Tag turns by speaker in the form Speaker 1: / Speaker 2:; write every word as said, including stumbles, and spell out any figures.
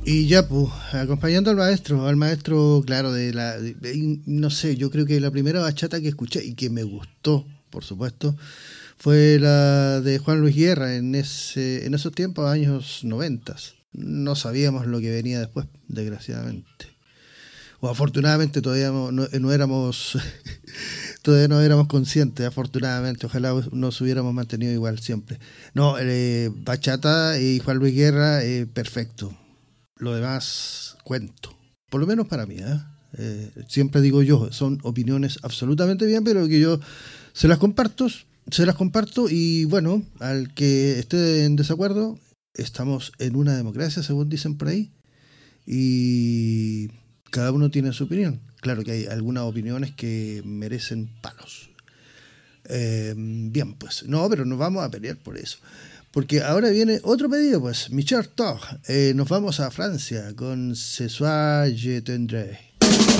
Speaker 1: Y ya, pues, acompañando al maestro, al maestro, claro, de la, de- de- no sé, yo creo que la primera bachata que escuché y que me gustó, por supuesto, fue la de Juan Luis Guerra en ese, en esos tiempos, años noventas. No sabíamos lo que venía después, desgraciadamente. O afortunadamente todavía no, no- no éramos, todavía no éramos conscientes, afortunadamente. Ojalá nos hubiéramos mantenido igual siempre. No, eh, bachata y Juan Luis Guerra, eh, perfecto. Lo demás, cuento. Por lo menos para mí, ¿eh? Eh, siempre digo yo, son opiniones absolutamente bien, pero que yo se las comparto, se las comparto y bueno, al que esté en desacuerdo, estamos en una democracia, según dicen por ahí, y cada uno tiene su opinión. Claro que hay algunas opiniones que merecen palos. Eh, bien, pues, no, pero nos vamos a pelear por eso. Porque ahora viene otro pedido, pues, Michel Tog. Eh, nos vamos a Francia con Ce soir je tendré.